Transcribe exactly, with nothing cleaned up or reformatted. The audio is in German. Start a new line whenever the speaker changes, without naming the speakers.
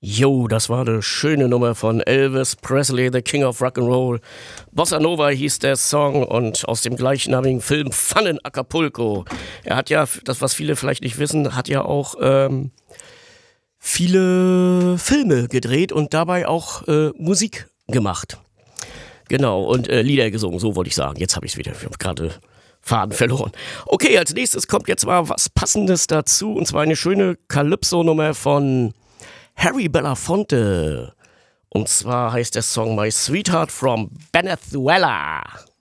Jo, das war eine schöne Nummer von Elvis Presley, The King of Rock'n'Roll. Bossa Nova hieß der Song und aus dem gleichnamigen Film Fun in Acapulco. Er hat ja, das was viele vielleicht nicht wissen, hat ja auch ähm, viele Filme gedreht und dabei auch äh, Musik gemacht. Genau, und äh, Lieder gesungen, so wollte ich sagen. Jetzt habe ich es wieder, ich habe gerade Faden verloren. Okay, als nächstes kommt jetzt mal was Passendes dazu, und zwar eine schöne Calypso-Nummer von Harry Belafonte. Und zwar heißt der Song My Sweetheart from Venezuela.